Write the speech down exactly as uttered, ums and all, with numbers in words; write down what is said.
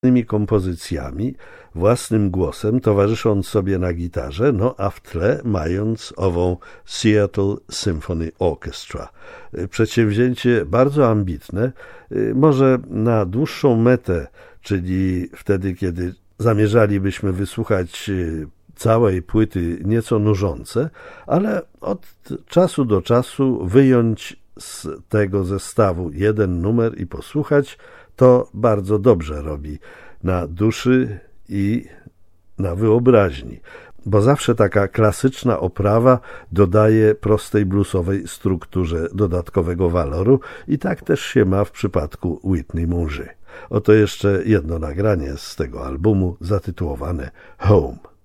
własnymi kompozycjami, własnym głosem, towarzysząc sobie na gitarze, no a w tle mając ową Seattle Symphony Orchestra. Przedsięwzięcie bardzo ambitne, może na dłuższą metę, czyli wtedy, kiedy zamierzalibyśmy wysłuchać całej płyty, nieco nużące, ale od czasu do czasu wyjąć z tego zestawu jeden numer i posłuchać, to bardzo dobrze robi na duszy i na wyobraźni, bo zawsze taka klasyczna oprawa dodaje prostej bluesowej strukturze dodatkowego waloru i tak też się ma w przypadku Whitney Mourzy. Oto jeszcze jedno nagranie z tego albumu zatytułowane Home.